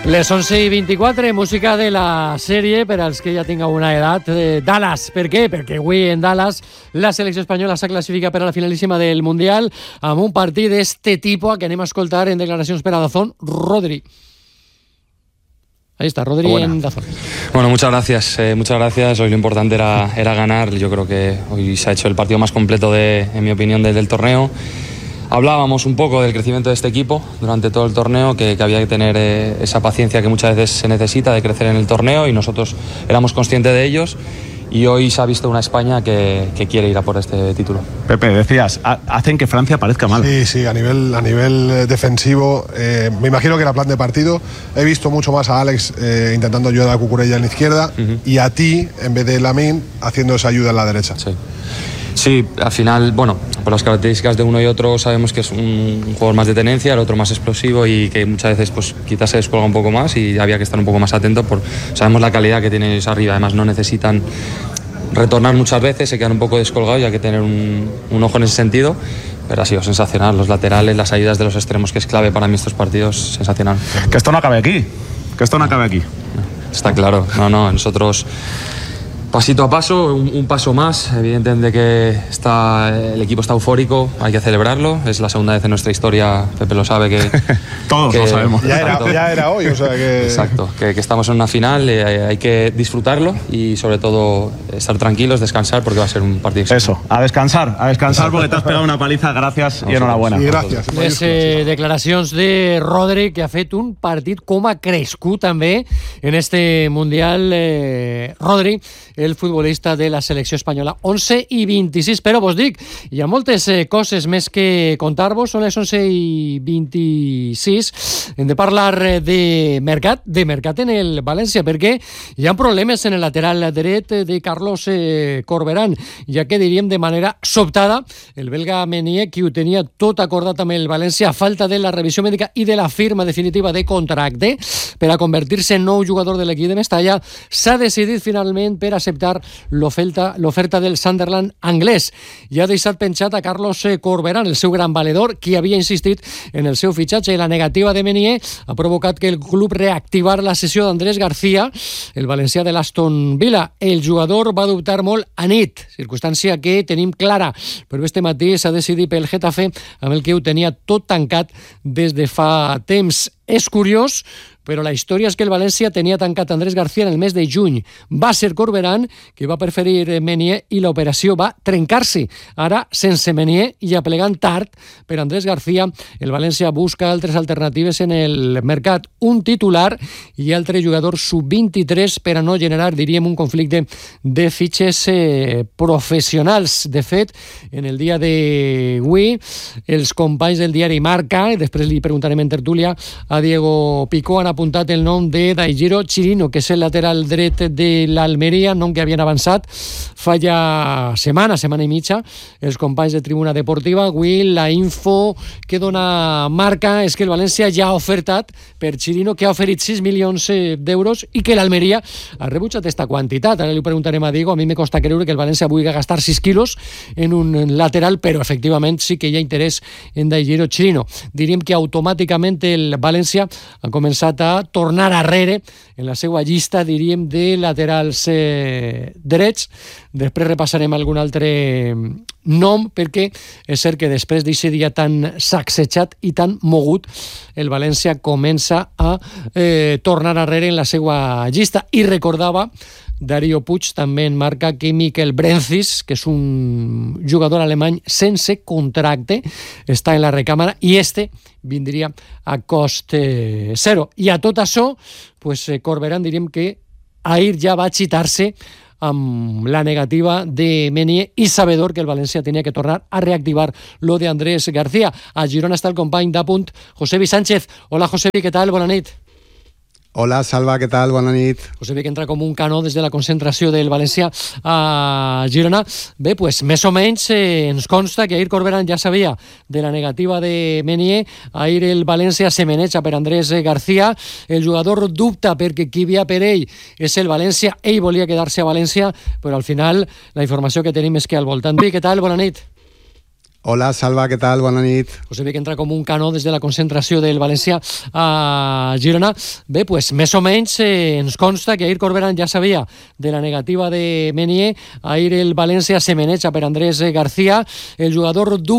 Les 11:24, música de la sèrie per als que ja tingueu una edat. Dallas, per què? Perquè avui en Dallas la selecció espanyola s'ha classificat per a la finalíssima del Mundial amb un partit d'este tipus que anem a escoltar en declaracions per a Dazón. Rodri. Ahí está, Rodri en Dazón. Bueno, muchas gracias. Hoy lo importante era ganar. Yo creo que hoy se ha hecho el partido más completo, en mi opinión, del torneo. Hablábamos un poco del crecimiento de este equipo durante todo el torneo, que había que tener esa paciencia que muchas veces se necesita de crecer en el torneo, y nosotros éramos conscientes de ellos, y hoy se ha visto una España que quiere ir a por este título. Pepe, decías, hacen que Francia parezca mal. Sí, a nivel defensivo, me imagino que era plan de partido. He visto mucho más a Alex intentando ayudar a Cucurella en la izquierda, y a ti, en vez de Lamine, haciendo esa ayuda en la derecha. Sí, al final, bueno, por las características de uno y otro sabemos que es un jugador más de tenencia, el otro más explosivo, y que muchas veces pues quizás se descuelga un poco más y había que estar un poco más atento. Sabemos la calidad que tienen ellos arriba, además no necesitan retornar muchas veces, se quedan un poco descolgados y hay que tener un ojo en ese sentido. Pero ha sido sensacional, los laterales, las ayudas de los extremos, que es clave para mí estos partidos, sensacional. Que esto no acabe aquí, Está claro, no, nosotros... Pasito a paso, un paso más. Evidentemente que el equipo está eufórico, hay que celebrarlo. Es la segunda vez en nuestra historia, Pepe lo sabe, que todos lo sabemos. Ya era hoy, o sea que... Exacto, que estamos en una final, hay que disfrutarlo y sobre todo estar tranquilos, descansar, porque va a ser un partido excelente. Eso, a descansar porque te has pegado una paliza, gracias i enhorabuena. I gràcies. Les declaracions de Rodri, que ha fet un partit com ha crescut també en este Mundial. Rodri, el futbolista de la selecció espanyola. 11:26, però vos dic, hi ha moltes coses més que contar-vos. Són les 11:26. Hem de parlar de mercat en el València, perquè hi ha problemes en el lateral dret de Carlos Corberán, ja que diríem de manera sobtada el belga Meunier, qui ho tenia tot acordat amb el València a falta de la revisió mèdica i de la firma definitiva de contracte per a convertir-se en nou jugador de l'equip de Mestalla, s'ha decidit finalment per acceptar l'oferta del Sunderland anglès. I ha deixat penjat a Carlos Corberán, el seu gran valedor, qui havia insistit en el seu fitxatge, i la negativa de Meunier ha provocat que el club reactivar la sessió d'Andrés García, el valencià de l'Aston Villa. El jugador va dubtar molt a nit, circumstància que tenim clara, però este matí s'ha decidit pel Getafe, amb el que ho tenia tot tancat des de fa temps. És curiós, però la història és que el València tenia tancat Andrés García en el mes de juny. Va ser Corberán que va preferir Meunier i l'operació va trencar-se. Ara, sense Meunier i aplegant tard per Andrés García, el València busca altres alternatives en el mercat. Un titular i altre jugador sub-23 per a no generar, diríem, un conflicte de fitxes professionals. De fet, en el dia d'avui, els companys del diari Marca, i després li preguntarem en tertúlia a Diego Picó, han apuntat el nom de Daigiro Chirino, que és el lateral dret de l'Almeria, nom que havien avançat fa ja setmana i mitja els companys de Tribuna Deportiva. Avui la info que dona Marca és que el València ja ha ofertat per Chirino, que ha oferit 6 milions d'euros i que l'Almeria ha rebutjat aquesta quantitat. Ara li preguntarem a Diego. A mi me costa creure que el València vulgui gastar 6 quilos en un lateral, però efectivament sí que hi ha interès en Daigiro Chirino. Diríem que automàticament el València ha començat a tornar arrere en la seva llista, diríem, de laterals drets. Després repassarem algun altre nom, perquè és cert que després d'aquest dia tan sacsejat i tan mogut, el València comença a tornar arrere en la seva llista. I recordava Darío Puig també en Marca que Mikel Brencis, que és un jugador alemany sense contracte, està en la recàmera i vindria a cost zero. I a tot això, Corberán, diríem que ahir ja va xitar-se amb la negativa de Meunier i sabedor que el València tenia que tornar a reactivar lo de Andrés García. A Girona està el company d'Apunt, Josebi Sánchez. Hola, Josebi, què tal? Bona nit. Hola, Salva, què tal? Bona nit. Josebi, que entra com un canó des de la concentració del València a Girona. Bé, més o menys ens consta que ahir Corberán ja sabia de la negativa de Meunier. Ahir el València se meneja per Andrés García. El jugador dubta perquè qui via per ell és el València. Ell volia quedar-se a València, però al final la informació que tenim és que al voltant... Què tal? Bona nit. Hola, Salva, què tal? Bona nit. Pues se ve que entra com un canó des de la concentració del València a Girona. Bé, pues més o menys ens consta que ahir Corberán ja sabia de la negativa de Meunier. Ahir el València se meneja per Andrés García. El jugador